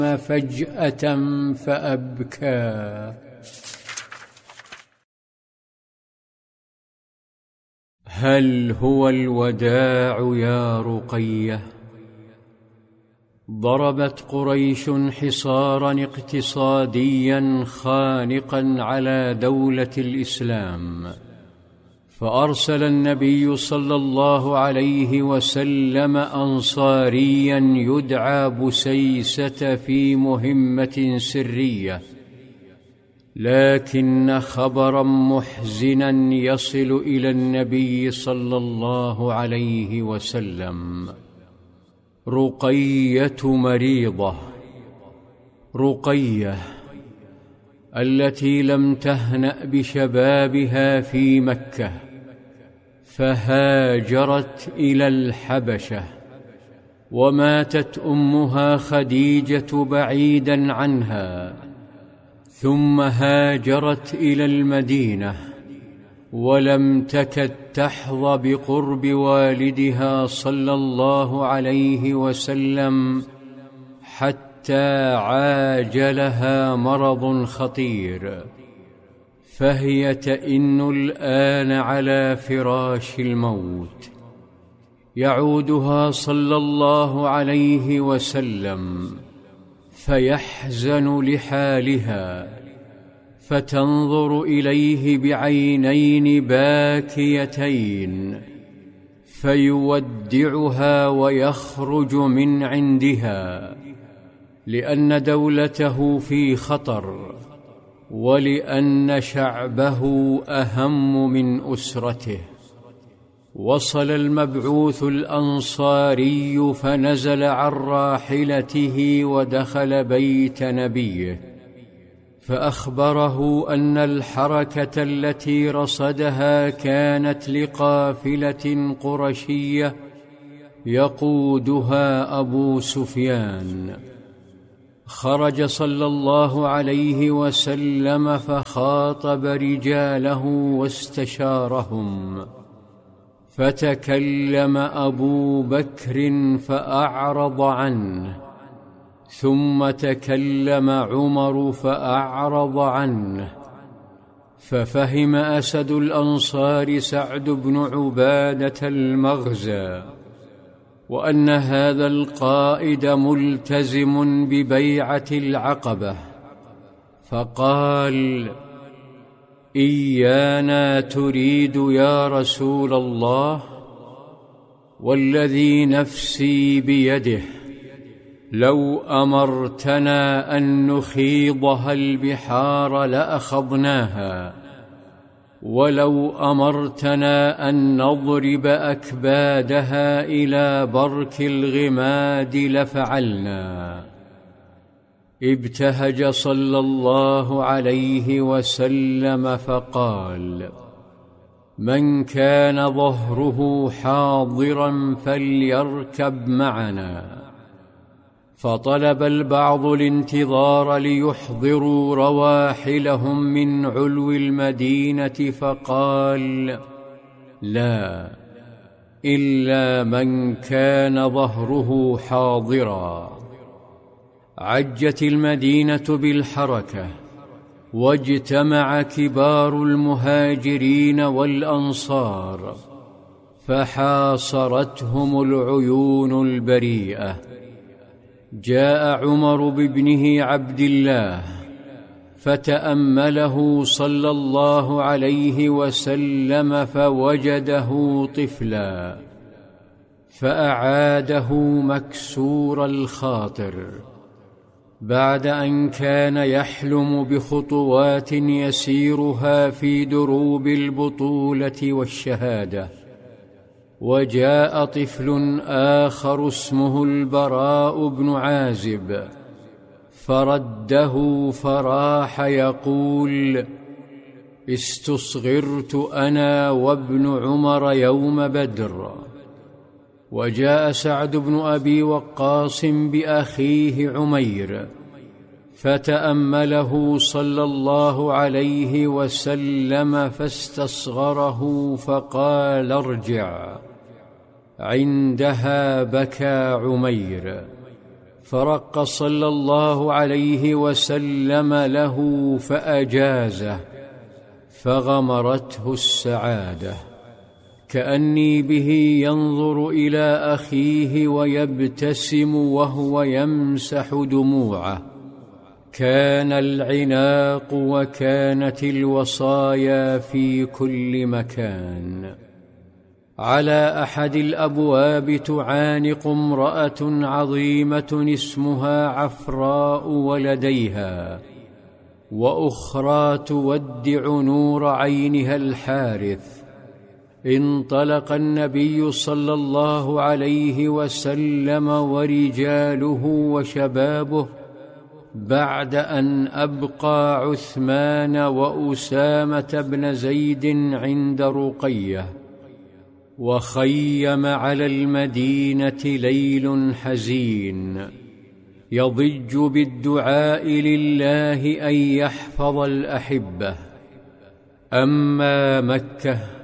فجأة فأبكى. هل هو الوداع يا رقية؟ ضربت قريش حصارا اقتصاديا خانقا على دولة الإسلام، فأرسل النبي صلى الله عليه وسلم أنصاريا يدعى بسيسة في مهمة سرية، لكن خبرا محزنا يصل إلى النبي صلى الله عليه وسلم: رقية مريضة. رقية التي لم تهنأ بشبابها في مكة، فهاجرت إلى الحبشة، وماتت أمها خديجة بعيدا عنها، ثم هاجرت إلى المدينة، ولم تكد تحظى بقرب والدها صلى الله عليه وسلم حتى عاجلها مرض خطير، فهي تئن الآن على فراش الموت. يعودها صلى الله عليه وسلم فيحزن لحالها، فتنظر إليه بعينين باكيتين، فيودعها ويخرج من عندها، لأن دولته في خطر، ولأن شعبه أهم من أسرته. وصل المبعوث الأنصاري فنزل عن راحلته ودخل بيت نبيه، فأخبره أن الحركة التي رصدها كانت لقافلة قرشية يقودها أبو سفيان. خرج صلى الله عليه وسلم فخاطب رجاله واستشارهم، فتكلم أبو بكر فأعرض عنه، ثم تكلم عمر فأعرض عنه، ففهم أسد الأنصار سعد بن عبادة المغزى، وأن هذا القائد ملتزم ببيعة العقبة، فقال: إيانا تريد يا رسول الله؟ والذي نفسي بيده لو أمرتنا أن نخيضها البحار لأخضناها، ولو أمرتنا أن نضرب أكبادها إلى برك الغماد لفعلنا. ابتهج صلى الله عليه وسلم فقال: من كان ظهره حاضرا فليركب معنا. فطلب البعض الانتظار ليحضروا رواحلهم من علو المدينة، فقال: لا، إلا من كان ظهره حاضرا. عجت المدينة بالحركة، واجتمع كبار المهاجرين والأنصار، فحاصرتهم العيون البريئة. جاء عمر بابنه عبد الله فتأمله صلى الله عليه وسلم فوجده طفلا، فأعاده مكسور الخاطر، بعد أن كان يحلم بخطوات يسيرها في دروب البطولة والشهادة. وجاء طفل آخر اسمه البراء بن عازب، فرده فراح يقول: استصغرت أنا وابن عمر يوم بدر. وجاء سعد بن أبي وقاص بأخيه عمير، فتأمله صلى الله عليه وسلم فاستصغره فقال: ارجع. عندها بكى عمير، فرق صلى الله عليه وسلم له فأجازه، فغمرته السعادة، كأني به ينظر إلى أخيه ويبتسم وهو يمسح دموعه. كان العناق وكانت الوصايا في كل مكان. على أحد الأبواب تعانق امرأة عظيمة اسمها عفراء ولديها، وأخرى تودع نور عينها الحارث. انطلق النبي صلى الله عليه وسلم ورجاله وشبابه بعد أن أبقى عثمان وأسامة بن زيد عند رقية، وخيم على المدينة ليل حزين يضج بالدعاء لله أن يحفظ الأحبة. أما مكة